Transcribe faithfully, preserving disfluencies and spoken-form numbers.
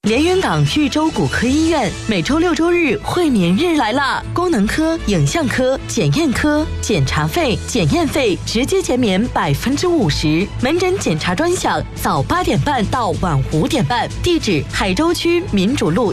连云港豫州骨科医院每周六周日会眠日来啦！功能科、影像科、检验科检查费、检验费直接减免百分之五十，门诊检查专享，早八点半到晚五点半。地址：海州区民主路